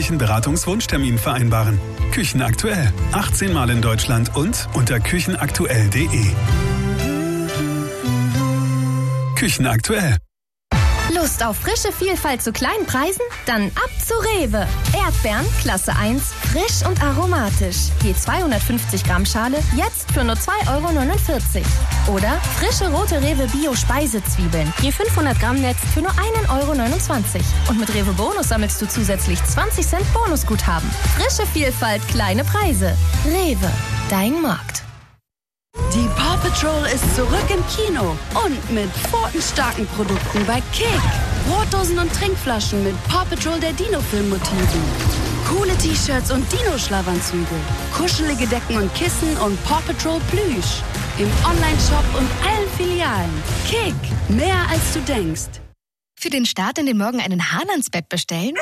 unverbindlichen Beratungswunschtermin vereinbaren. Küchenaktuell. 18 Mal in Deutschland und unter küchenaktuell.de. Küchenaktuell. Lust auf frische Vielfalt zu kleinen Preisen? Dann ab zu Rewe. Erdbeeren, Klasse 1, frisch und aromatisch. Je 250 Gramm Schale, jetzt für nur 2,49 €. Oder frische rote Rewe Bio-Speisezwiebeln. Je 500 Gramm Netz für nur 1,29 €. Und mit Rewe Bonus sammelst du zusätzlich 20 Cent Bonusguthaben. Frische Vielfalt, kleine Preise. Rewe, dein Markt. Die Paw Patrol ist zurück im Kino und mit pfotenstarken Produkten bei Kick. Brotdosen und Trinkflaschen mit Paw Patrol der Dino-Film-Motiven. Coole T-Shirts und Dino-Schlafanzüge. Kuschelige Decken und Kissen und Paw Patrol Plüsch. Im Online-Shop und allen Filialen. Kick, mehr als du denkst. Für den Start in den Morgen einen Hahn ans Bett bestellen?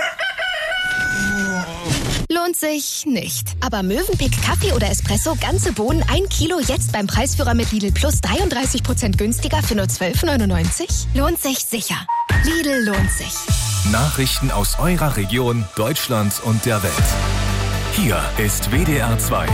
Lohnt sich nicht. Aber Mövenpick Kaffee oder Espresso, ganze Bohnen, 1 Kilo, jetzt beim Preisführer mit Lidl Plus 33% günstiger für nur 12,99 €? Lohnt sich sicher. Lidl lohnt sich. Nachrichten aus eurer Region, Deutschland und der Welt. Hier ist WDR 2.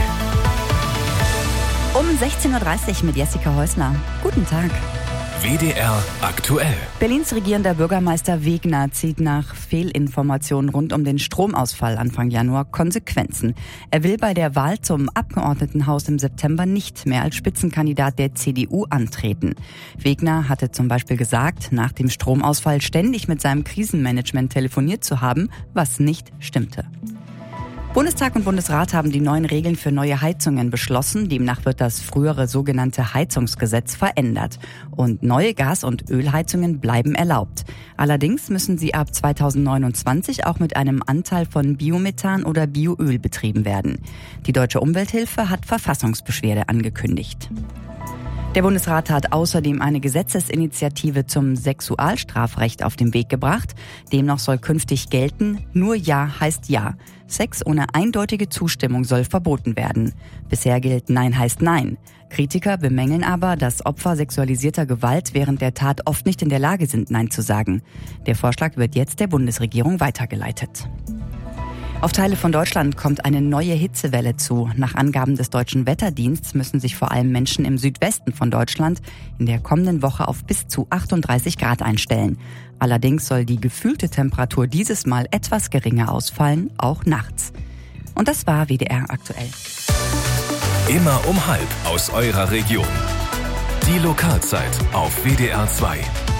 Um 16:30 Uhr mit Jessica Häusler. Guten Tag. WDR aktuell. Berlins regierender Bürgermeister Wegner zieht nach Fehlinformationen rund um den Stromausfall Anfang Januar Konsequenzen. Er will bei der Wahl zum Abgeordnetenhaus im September nicht mehr als Spitzenkandidat der CDU antreten. Wegner hatte zum Beispiel gesagt, nach dem Stromausfall ständig mit seinem Krisenmanagement telefoniert zu haben, was nicht stimmte. Bundestag und Bundesrat haben die neuen Regeln für neue Heizungen beschlossen. Demnach wird das frühere sogenannte Heizungsgesetz verändert. Und neue Gas- und Ölheizungen bleiben erlaubt. Allerdings müssen sie ab 2029 auch mit einem Anteil von Biomethan oder Bioöl betrieben werden. Die Deutsche Umwelthilfe hat Verfassungsbeschwerde angekündigt. Der Bundesrat hat außerdem eine Gesetzesinitiative zum Sexualstrafrecht auf den Weg gebracht. Demnach soll künftig gelten, nur Ja heißt Ja. Sex ohne eindeutige Zustimmung soll verboten werden. Bisher gilt Nein heißt Nein. Kritiker bemängeln aber, dass Opfer sexualisierter Gewalt während der Tat oft nicht in der Lage sind, Nein zu sagen. Der Vorschlag wird jetzt der Bundesregierung weitergeleitet. Auf Teile von Deutschland kommt eine neue Hitzewelle zu. Nach Angaben des Deutschen Wetterdienstes müssen sich vor allem Menschen im Südwesten von Deutschland in der kommenden Woche auf bis zu 38 Grad einstellen. Allerdings soll die gefühlte Temperatur dieses Mal etwas geringer ausfallen, auch nachts. Und das war WDR aktuell. Immer um 12:30 aus eurer Region. Die Lokalzeit auf WDR 2.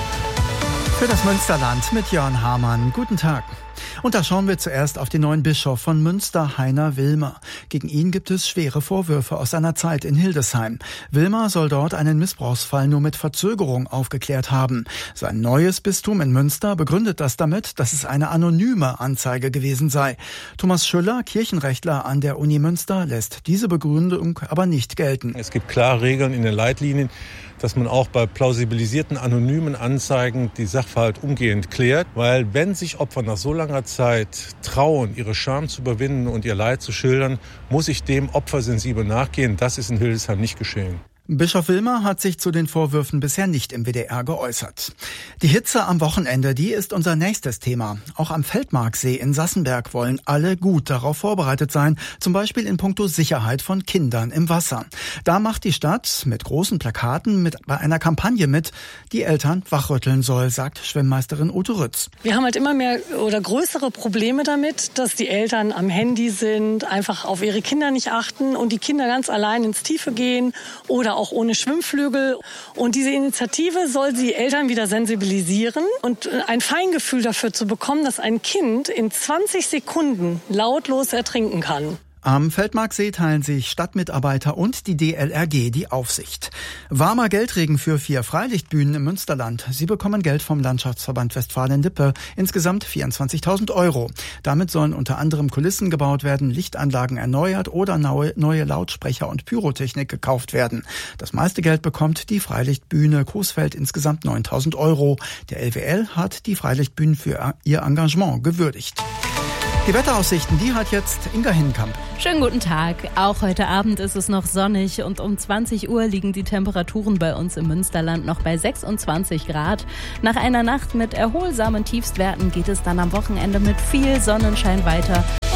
Für das Münsterland mit Jörn Hamann. Guten Tag. Und da schauen wir zuerst auf den neuen Bischof von Münster, Heiner Wilmer. Gegen ihn gibt es schwere Vorwürfe aus seiner Zeit in Hildesheim. Wilmer soll dort einen Missbrauchsfall nur mit Verzögerung aufgeklärt haben. Sein neues Bistum in Münster begründet das damit, dass es eine anonyme Anzeige gewesen sei. Thomas Schüller, Kirchenrechtler an der Uni Münster, lässt diese Begründung aber nicht gelten. Es gibt klare Regeln in den Leitlinien, dass man auch bei plausibilisierten anonymen Anzeigen die Sachverhalt umgehend klärt. Weil wenn sich Opfer nach so langer Zeit trauen, ihre Scham zu überwinden und ihr Leid zu schildern, muss ich dem Opfer sensibel nachgehen. Das ist in Hildesheim nicht geschehen. Bischof Wilmer hat sich zu den Vorwürfen bisher nicht im WDR geäußert. Die Hitze am Wochenende, die ist unser nächstes Thema. Auch am Feldmarksee in Sassenberg wollen alle gut darauf vorbereitet sein, zum Beispiel in puncto Sicherheit von Kindern im Wasser. Da macht die Stadt mit großen Plakaten bei einer Kampagne mit, die Eltern wachrütteln soll, sagt Schwimmmeisterin Ute Rütz. Wir haben halt immer mehr oder größere Probleme damit, dass die Eltern am Handy sind, einfach auf ihre Kinder nicht achten und die Kinder ganz allein ins Tiefe gehen oder auch ohne Schwimmflügel. Und diese Initiative soll die Eltern wieder sensibilisieren und ein Feingefühl dafür zu bekommen, dass ein Kind in 20 Sekunden lautlos ertrinken kann. Am Feldmarksee teilen sich Stadtmitarbeiter und die DLRG die Aufsicht. Warmer Geldregen für 4 Freilichtbühnen im Münsterland. Sie bekommen Geld vom Landschaftsverband Westfalen-Lippe, insgesamt 24.000 €. Damit sollen unter anderem Kulissen gebaut werden, Lichtanlagen erneuert oder neue Lautsprecher und Pyrotechnik gekauft werden. Das meiste Geld bekommt die Freilichtbühne Coesfeld, insgesamt 9.000 €. Der LWL hat die Freilichtbühnen für ihr Engagement gewürdigt. Die Wetteraussichten, die hat jetzt Inga Hinnenkamp. Schönen guten Tag. Auch heute Abend ist es noch sonnig und um 20 Uhr liegen die Temperaturen bei uns im Münsterland noch bei 26 Grad. Nach einer Nacht mit erholsamen Tiefstwerten geht es dann am Wochenende mit viel Sonnenschein weiter.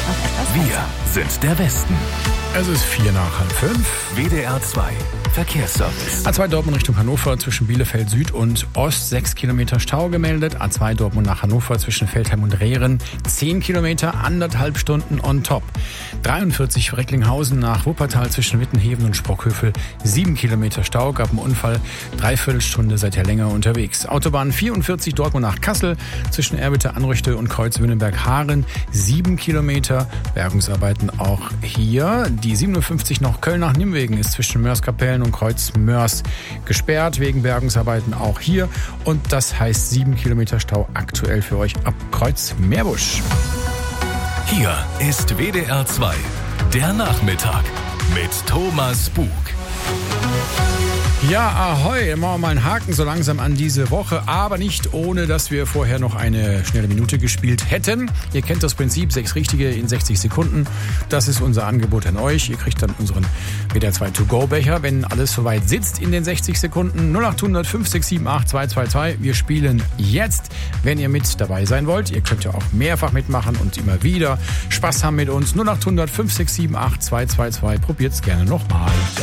noch etwas Wir besser. sind der Westen. Es ist 4:04. WDR 2 Verkehrsservice. A2 Dortmund Richtung Hannover zwischen Bielefeld Süd und Ost 6 Kilometer Stau gemeldet. A2 Dortmund nach Hannover zwischen Feldheim und Rehren 10 Kilometer, 1,5 Stunden on top. 43 Recklinghausen nach Wuppertal zwischen Wittenheven und Sprockhövel 7 Kilometer Stau, gab einen Unfall, 3/4 Stunde seid ihr länger unterwegs. Autobahn 44 Dortmund nach Kassel zwischen Erbitte Anrüchte und Kreuz Wünnenberg-Haaren 7 Kilometer, Bergungsarbeiten auch hier. Die 57 noch Köln nach Nimwegen ist zwischen Mörs-Kapellen und Kreuz Mörs gesperrt, wegen Bergungsarbeiten auch hier. Und das heißt 7 Kilometer Stau aktuell für euch ab Kreuz Meerbusch. Hier ist WDR 2, der Nachmittag mit Thomas Bug. Ja, ahoi, machen wir mal einen Haken so langsam an diese Woche, aber nicht ohne, dass wir vorher noch eine schnelle Minute gespielt hätten. Ihr kennt das Prinzip, 6 Richtige in 60 Sekunden. Das ist unser Angebot an euch. Ihr kriegt dann unseren WDR 2 To-Go-Becher, wenn alles soweit sitzt in den 60 Sekunden. 0800 5678 222. Wir spielen jetzt, wenn ihr mit dabei sein wollt. Ihr könnt ja auch mehrfach mitmachen und immer wieder Spaß haben mit uns. 0800 5678 222. Probiert's gerne nochmal.